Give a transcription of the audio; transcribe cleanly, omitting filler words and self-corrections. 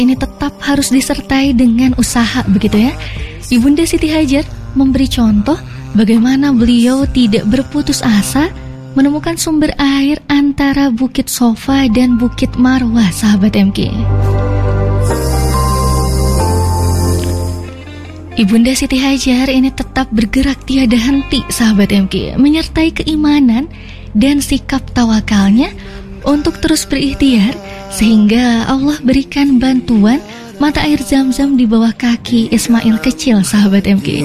ini tetap harus disertai dengan usaha, begitu ya. Ibunda Siti Hajar memberi contoh bagaimana beliau tidak berputus asa menemukan sumber air antara Bukit Sofa dan Bukit Marwah, sahabat MK. Ibunda Siti Hajar ini tetap bergerak tiada henti, sahabat MK, menyertai keimanan dan sikap tawakalnya untuk terus berikhtiar sehingga Allah berikan bantuan mata air Zam-Zam di bawah kaki Ismail kecil, sahabat MK.